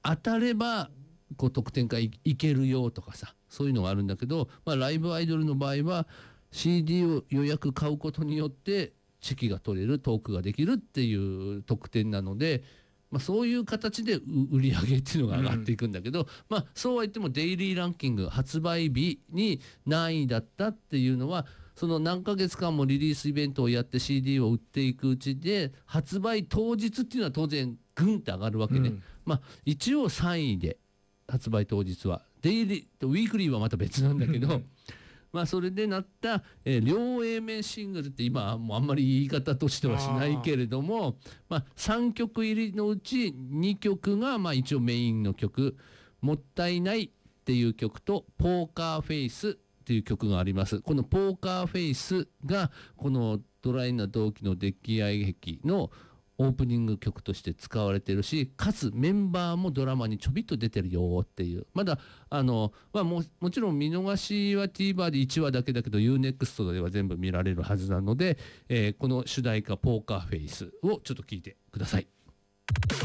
当たればこう特典会いけるよとかさ、そういうのがあるんだけど、ライブアイドルの場合は CD を予約買うことによってチェキが取れる、トークができるっていう特典なので、そういう形で売り上げっていうのが上がっていくんだけど、そうは言ってもデイリーランキング発売日に何位だったっていうのは、その何ヶ月間もリリースイベントをやって CD を売っていくうちで、発売当日っていうのは当然グンって上がるわけね。一応3位で発売当日は、デイリーとウィークリーはまた別なんだけどそれでなった、両 A 面シングルって今もうあんまり言い方としてはしないけれども、3曲入りのうち2曲が一応メインの曲、もったいないっていう曲とポーカーフェイスっていう曲があります。このポーカーフェイスがこのドライな同期の溺愛劇のオープニング曲として使われてるし、かつメンバーもドラマにちょびっと出てるよっていう、まだもちろん見逃しは TVer で1話だけだけど UNEXT では全部見られるはずなので、この主題歌ポーカーフェイスをちょっと聞いてください。